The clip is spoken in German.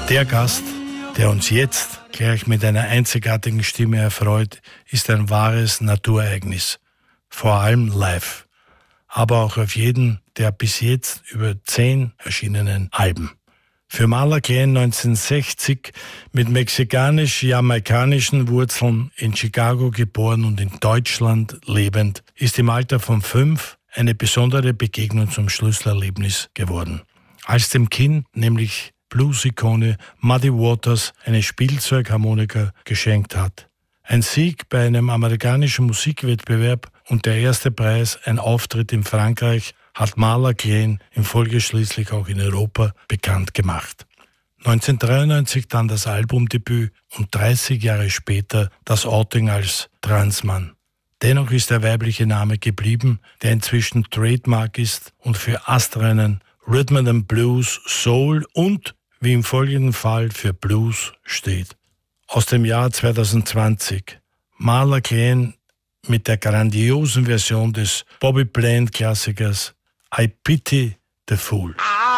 Der Gast, der uns jetzt gleich mit einer einzigartigen Stimme erfreut, ist ein wahres Naturereignis. Vor allem live. Aber auch auf jeden der bis jetzt über 10 erschienenen Alben. Für Marla Klein 1960 mit mexikanisch-jamaikanischen Wurzeln in Chicago geboren und in Deutschland lebend, ist im Alter von 5 eine besondere Begegnung zum Schlüsselerlebnis geworden. Als dem Kind nämlich Blues-Ikone Muddy Waters eine Spielzeugharmonika geschenkt hat. Ein Sieg bei einem amerikanischen Musikwettbewerb und der erste Preis, ein Auftritt in Frankreich, hat Marla Klein in Folge schließlich auch in Europa bekannt gemacht. 1993 dann das Albumdebüt und 30 Jahre später das Outing als Transmann. Dennoch ist der weibliche Name geblieben, der inzwischen Trademark ist und für Astreinen, Rhythm and Blues, Soul und, wie im folgenden Fall, für Blues steht. Aus dem Jahr 2020. Marla Klein mit der grandiosen Version des Bobby Bland-Klassikers I Pity the Fool.